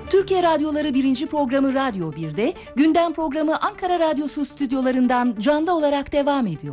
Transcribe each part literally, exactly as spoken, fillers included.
Türkiye Radyoları birinci programı Radyo bir'de, gündem programı Ankara Radyosu stüdyolarından canlı olarak devam ediyor.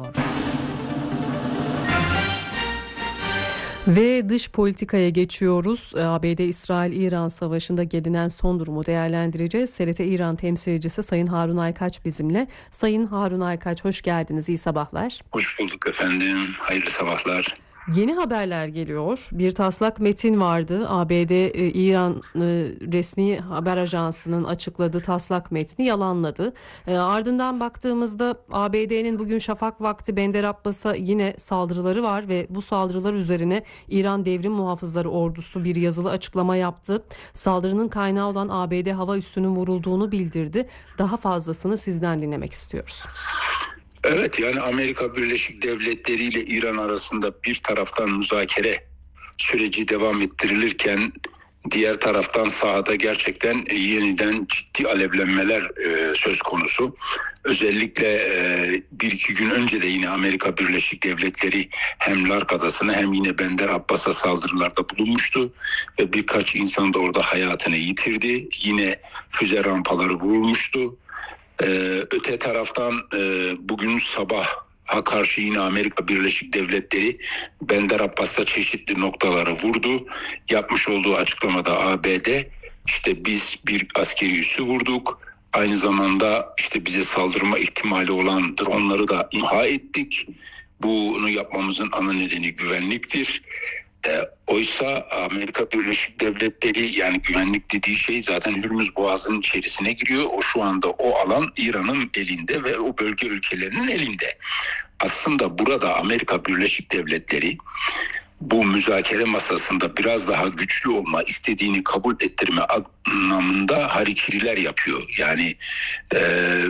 Ve dış politikaya geçiyoruz. A B D-İsrail-İran savaşında gelinen son durumu değerlendireceğiz. S R T İran temsilcisi Sayın Harun Aykaç bizimle. Sayın Harun Aykaç, hoş geldiniz. İyi sabahlar. Hoş bulduk efendim. Hayırlı sabahlar. Yeni haberler geliyor. Bir taslak metin vardı. A B D-İran resmi haber ajansının açıkladığı taslak metni yalanladı. E, ardından baktığımızda A B D'nin bugün şafak vakti Bender Abbas'a yine saldırıları var ve bu saldırılar üzerine İran Devrim Muhafızları Ordusu bir yazılı açıklama yaptı. Saldırının kaynağı olan A B D hava üssünün vurulduğunu bildirdi. Daha fazlasını sizden dinlemek istiyoruz. Evet, yani Amerika Birleşik Devletleri ile İran arasında bir taraftan müzakere süreci devam ettirilirken diğer taraftan sahada gerçekten yeniden ciddi alevlenmeler e, söz konusu. Özellikle e, bir iki gün önce de yine Amerika Birleşik Devletleri hem Lark Adası'na hem yine Bender Abbas'a saldırılarda bulunmuştu ve birkaç insan da orada hayatını yitirdi. Yine füze rampaları vurulmuştu. Ee, öte taraftan e, bugün sabaha karşı yine Amerika Birleşik Devletleri Bender Abbas'ta çeşitli noktalara vurdu. Yapmış olduğu açıklamada A B D işte biz bir askeri üssü vurduk. Aynı zamanda işte bize saldırma ihtimali olan dronları da imha ettik. Bunu yapmamızın ana nedeni güvenliktir. E, oysa Amerika Birleşik Devletleri, yani güvenlik dediği şey zaten Hürmüz Boğazı'nın içerisine giriyor. O şu anda o alan İran'ın elinde ve o bölge ülkelerinin elinde. Aslında burada Amerika Birleşik Devletleri bu müzakere masasında biraz daha güçlü olma, istediğini kabul ettirme anlamında harikiriler yapıyor. Yani e,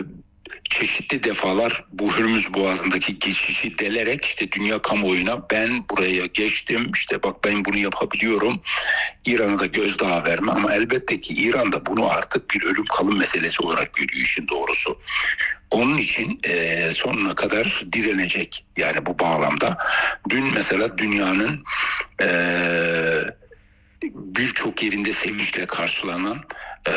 çeşitli defalar bu Hürmüz Boğazı'ndaki geçişi delerek işte dünya kamuoyuna ben buraya geçtim, işte bak ben bunu yapabiliyorum, İran'a da gözdağı verme, ama elbette ki İran da bunu artık bir ölüm kalım meselesi olarak görüyor işin doğrusu. Onun için e, sonuna kadar direnecek yani bu bağlamda. Dün mesela dünyanın e, birçok yerinde sevinçle karşılanan e,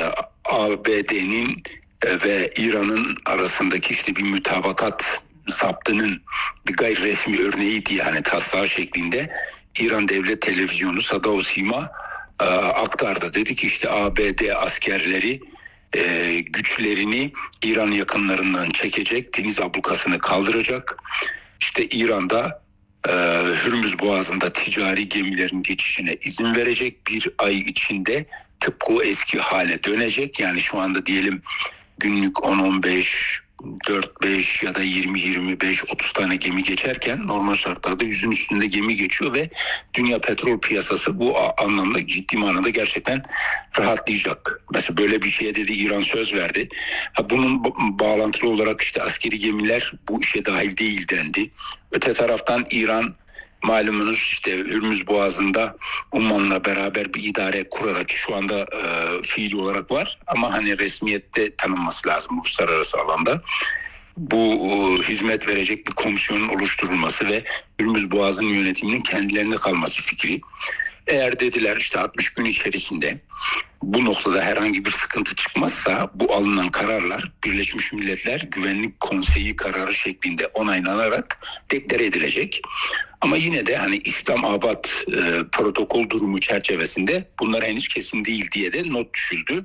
A B D'nin ve İran'ın arasındaki işte bir mütabakat zaptının bir gayri resmi örneğiydi, yani taslağı şeklinde İran Devlet Televizyonu Sada Sima e, aktardı. Dedi ki işte A B D askerleri e, güçlerini İran yakınlarından çekecek, deniz ablukasını kaldıracak. İşte İran'da e, Hürmüz Boğazı'nda ticari gemilerin geçişine izin verecek, bir ay içinde tıpkı o eski hale dönecek. Yani şu anda diyelim günlük on on beş, dört beş ya da yirmi yirmi beş otuz tane gemi geçerken normal şartlarda yüzün üstünde gemi geçiyor ve dünya petrol piyasası bu anlamda ciddi manada gerçekten rahatlayacak. Mesela böyle bir şeye dedi İran söz verdi. Ha, bunun bağlantılı olarak işte askeri gemiler bu işe dahil değil dendi. Öte taraftan İran malumunuz işte Hürmüz Boğazı'nda Umman'la beraber bir idare kurarak şu anda e, fiili olarak var ama hani resmiyette tanınması lazım uluslararası alanda. Bu e, hizmet verecek bir komisyonun oluşturulması ve Hürmüz Boğazı'nın yönetiminin kendilerine kalması fikri. Eğer dediler işte altmış gün içerisinde bu noktada herhangi bir sıkıntı çıkmazsa bu alınan kararlar Birleşmiş Milletler Güvenlik Konseyi kararı şeklinde onaylanarak deklare edilecek. Ama yine de hani İslamabad e, protokol durumu çerçevesinde bunlar henüz kesin değil diye de not düşüldü.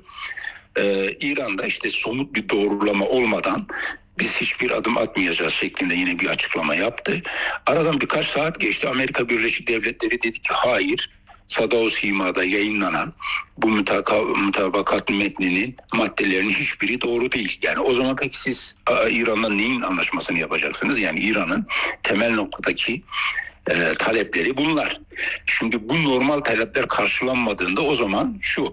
E, İran'da işte somut bir doğrulama olmadan biz hiçbir adım atmayacağız şeklinde yine bir açıklama yaptı. Aradan birkaç saat geçti. Amerika Birleşik Devletleri dedi ki hayır, Sada Sima'da yayınlanan bu mutabakat metninin maddelerinin hiçbiri doğru değil. Yani o zaman peki siz İran'la neyin anlaşmasını yapacaksınız? Yani İran'ın temel noktadaki e, talepleri bunlar. Şimdi bu normal talepler karşılanmadığında o zaman şu,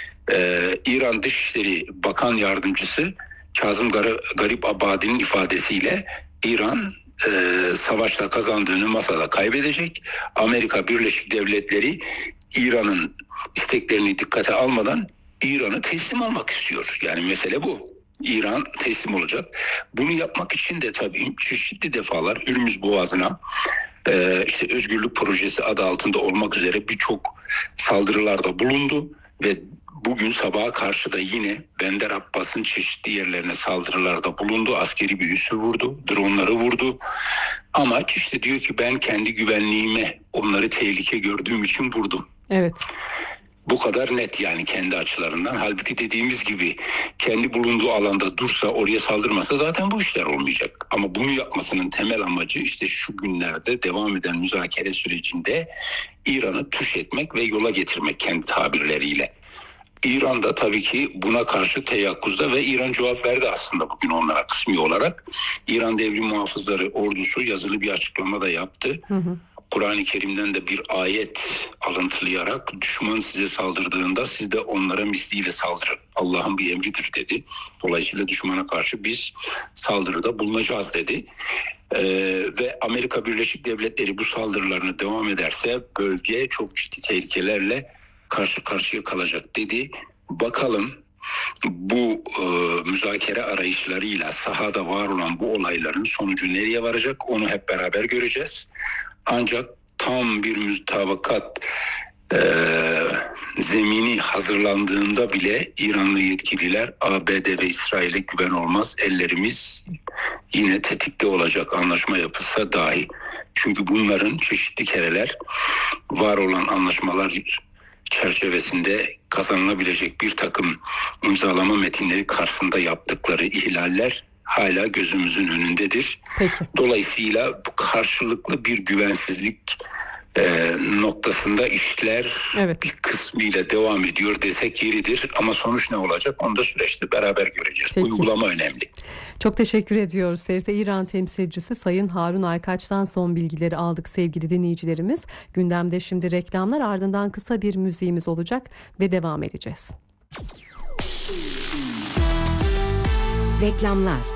e, İran Dışişleri Bakan Yardımcısı Kazım Garip Abadi'nin ifadesiyle İran e, savaşta kazandığını masada kaybedecek. Amerika Birleşik Devletleri İran'ın isteklerini dikkate almadan İran'ı teslim almak istiyor. Yani mesele bu. İran teslim olacak. Bunu yapmak için de tabii çeşitli defalar Hürmüz Boğazı'na e, işte Özgürlük Projesi adı altında olmak üzere birçok saldırılarda bulundu ve bugün sabaha karşı da yine Bender Abbas'ın çeşitli yerlerine saldırılarda bulundu. Askeri bir üssü vurdu, dronları vurdu. Amaç işte diyor ki ben kendi güvenliğime onları tehlike gördüğüm için vurdum. Evet. Bu kadar net yani kendi açılarından. Halbuki dediğimiz gibi kendi bulunduğu alanda dursa, oraya saldırmasa zaten bu işler olmayacak. Ama bunu yapmasının temel amacı işte şu günlerde devam eden müzakere sürecinde İran'ı tuş etmek ve yola getirmek kendi tabirleriyle. İran da tabii ki buna karşı teyakkuzda ve İran cevap verdi aslında bugün onlara kısmi olarak. İran Devrim Muhafızları Ordusu yazılı bir açıklama da yaptı. Hı hı. Kur'an-ı Kerim'den de bir ayet alıntılayarak düşman size saldırdığında siz de onlara misliyle saldırın. Allah'ın bir emridir dedi. Dolayısıyla düşmana karşı biz saldırıda bulunacağız dedi. Ee, ve Amerika Birleşik Devletleri bu saldırılarına devam ederse bölge çok ciddi tehlikelerle karşı karşıya kalacak dedi. Bakalım bu e, müzakere arayışlarıyla sahada var olan bu olayların sonucu nereye varacak onu hep beraber göreceğiz. Ancak tam bir mütabakat e, zemini hazırlandığında bile İranlı yetkililer A B D ve İsrail'e güven olmaz. Ellerimiz yine tetikte olacak anlaşma yapılsa dahi. Çünkü bunların çeşitli kereler var olan anlaşmalar çerçevesinde kazanılabilecek bir takım imzalama metinleri karşısında yaptıkları ihlaller hala gözümüzün önündedir. Peki. Dolayısıyla bu karşılıklı bir güvensizlik e, noktasında işler evet. bir kısmıyla devam ediyor desek yeridir. Ama sonuç ne olacak onu da süreçte beraber göreceğiz. Peki. Uygulama önemli. Çok teşekkür ediyoruz. T R T İran temsilcisi Sayın Harun Aykaç'tan son bilgileri aldık sevgili dinleyicilerimiz. Gündemde şimdi reklamlar, ardından kısa bir müziğimiz olacak ve devam edeceğiz. Reklamlar.